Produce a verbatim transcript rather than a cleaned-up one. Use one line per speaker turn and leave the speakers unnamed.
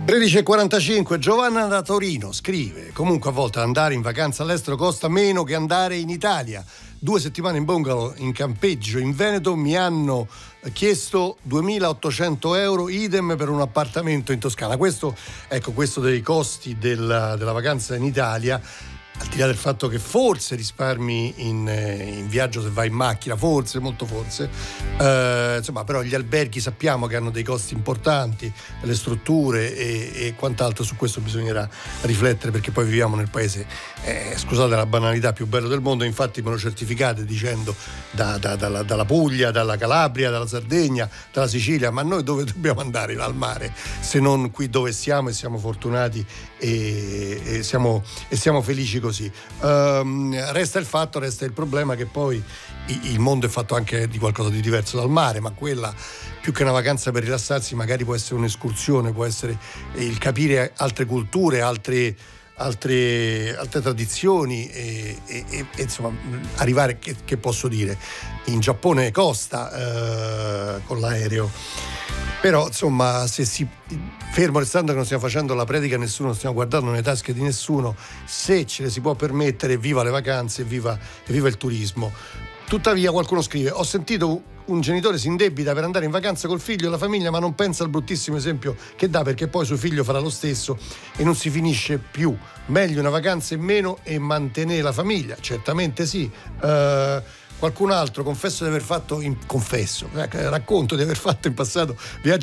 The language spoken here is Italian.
tredici e quarantacinque, Giovanna da Torino scrive: comunque a volte andare in vacanza all'estero costa meno che andare in Italia. Due settimane in bungalow in campeggio in Veneto mi hanno chiesto duemilaottocento euro, idem per un appartamento in Toscana. Questo, ecco, questo dei costi della, della vacanza in Italia, al di là del fatto che forse risparmi in, in viaggio se vai in macchina, forse, molto forse, eh, insomma, però gli alberghi sappiamo che hanno dei costi importanti, le strutture e, e quant'altro. Su questo bisognerà riflettere, perché poi viviamo nel paese, eh, scusate la banalità, più bello del mondo. Infatti me lo certificate dicendo da, da, dalla, dalla Puglia, dalla Calabria, dalla Sardegna, dalla Sicilia, ma noi dove dobbiamo andare al mare se non qui dove siamo, e siamo fortunati e, e, siamo, e siamo felici così. Così. Um, resta il fatto, resta il problema che poi il mondo è fatto anche di qualcosa di diverso dal mare, ma quella, più che una vacanza per rilassarsi, magari può essere un'escursione, può essere il capire altre culture, altre, altre, altre tradizioni e, e, e insomma arrivare, che, che posso dire, in Giappone costa uh, con l'aereo. Però insomma, se si, fermo restando che non stiamo facendo la predica a nessuno, non stiamo guardando nelle tasche di nessuno, se ce le si può permettere, viva le vacanze, viva, viva il turismo. Tuttavia qualcuno scrive: ho sentito un genitore si indebita per andare in vacanza col figlio e la famiglia, ma non pensa al bruttissimo esempio che dà, perché poi suo figlio farà lo stesso e non si finisce più. Meglio una vacanza in meno e mantenere la famiglia. Certamente sì. uh, Qualcun altro, confesso di aver fatto in, confesso, racconto di aver fatto in passato viaggi